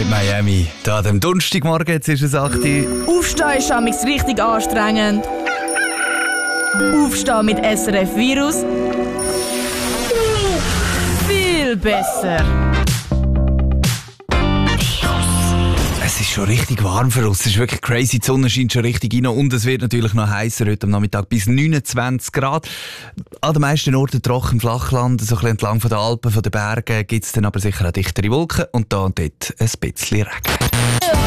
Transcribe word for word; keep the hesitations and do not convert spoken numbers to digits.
mit Miami. Da am Donnerstagmorgen, jetzt ist es acht Uhr. Aufstehen ist amigs richtig anstrengend. Aufstehen mit S R F Virus. Viel besser. Es ist schon richtig warm für uns. Es ist wirklich crazy. Die Sonne scheint schon richtig rein. Und es wird natürlich noch heißer heute am Nachmittag bis neunundzwanzig Grad. An den meisten Orten trocken im Flachland, so ein bisschen entlang von den Alpen, von den Bergen, gibt es dann aber sicher auch dichtere Wolken und da und dort ein bisschen Regen.